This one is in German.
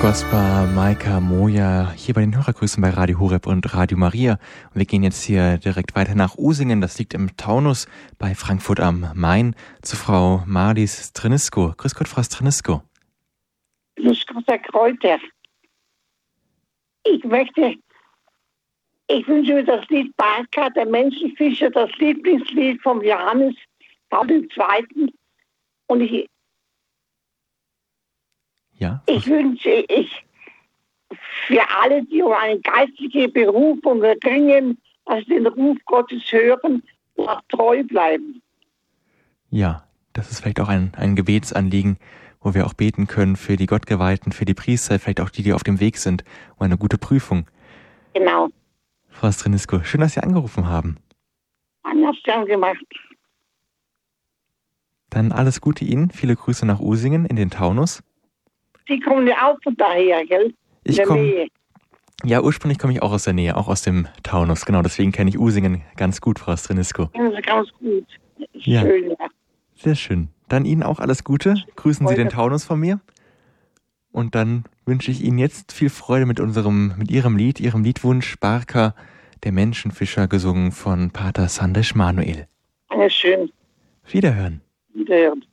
Gospa, Maika, Moja, hier bei den Hörergrüßen bei Radio Horeb und Radio Maria. Und wir gehen jetzt hier direkt weiter nach Usingen, das liegt im Taunus bei Frankfurt am Main, zu Frau Marlies Strinisko. Grüß Gott, Frau Strinisko. Grüß Gott, Herr Kräuter. Ich wünsche mir das Lied Barka, der Menschenfischer, das Lieblingslied vom Johannes Paul II. Und ich wünsche für alle, die um eine geistliche Berufung ringen, dass sie den Ruf Gottes hören und auch treu bleiben. Ja, das ist vielleicht auch ein Gebetsanliegen, wo wir auch beten können für die Gottgeweihten, für die Priester, vielleicht auch die auf dem Weg sind, um eine gute Prüfung. Genau. Frau Strinisko, schön, dass Sie angerufen haben. Man hat es gern gemacht. Dann alles Gute Ihnen, viele Grüße nach Usingen in den Taunus. Sie kommen ja auch von daher, gell? Ja, ursprünglich komme ich auch aus der Nähe, auch aus dem Taunus. Genau, deswegen kenne ich Usingen ganz gut, Frau Strinisko. Ja, ganz gut. Ja. Schön, ja. Sehr schön. Dann Ihnen auch alles Gute. Grüßen Sie den Taunus von mir. Und dann wünsche ich Ihnen jetzt viel Freude mit Ihrem Liedwunsch Barka, der Menschenfischer, gesungen von Pater Sandesh Manuel. Alles schön. Wiederhören. Wiederhören.